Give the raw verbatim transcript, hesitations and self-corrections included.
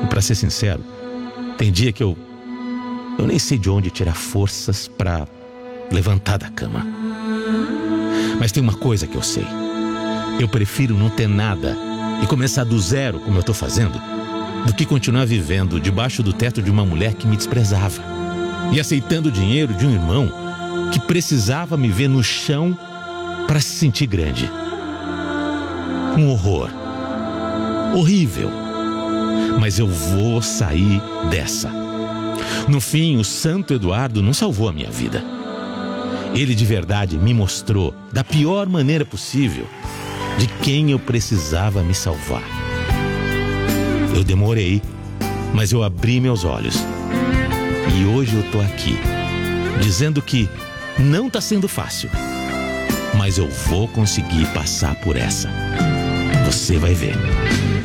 E pra ser sincero, tem dia que eu Eu nem sei de onde tirar forças pra levantar da cama. Mas tem uma coisa que eu sei: eu prefiro não ter nada e começar do zero, como eu tô fazendo, do que continuar vivendo debaixo do teto de uma mulher que me desprezava e aceitando o dinheiro de um irmão que precisava me ver no chão para se sentir grande. Um horror. Horrível. Mas eu vou sair dessa. No fim, o Santo Eduardo não salvou a minha vida. Ele de verdade me mostrou, da pior maneira possível, de quem eu precisava me salvar. Eu demorei, mas eu abri meus olhos. E hoje eu tô aqui, dizendo que não tá sendo fácil, mas eu vou conseguir passar por essa. Você vai ver.